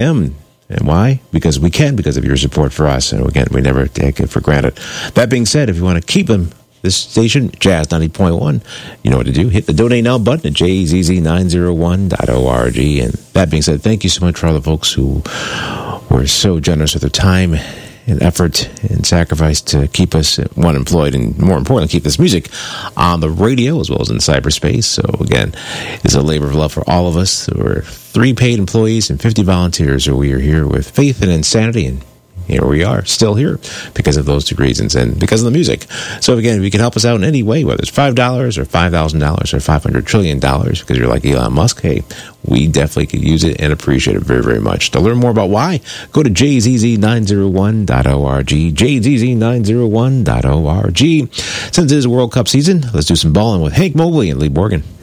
a.m. And why? Because we can, because of your support for us. And again, we never take it for granted. That being said, if you want to keep them, this station, Jazz 90.1, you know what to do. Hit the Donate Now button at jzz901.org. And that being said, thank you so much for all the folks who were so generous with their time and effort and sacrifice to keep us, one, employed, and more importantly, keep this music on the radio as well as in cyberspace. So again, it's a labor of love for all of us. We're 3 paid employees and 50 volunteers, so we are here with faith and insanity, and here we are, still here, because of those 2 reasons and because of the music. So again, if you can help us out in any way, whether it's $5 or $5,000 or $500 trillion, because you're like Elon Musk, hey, we definitely could use it and appreciate it very, very much. To learn more about why, go to jzz901.org, jzz901.org. Since it is World Cup season, let's do some balling with Hank Mobley and Lee Morgan.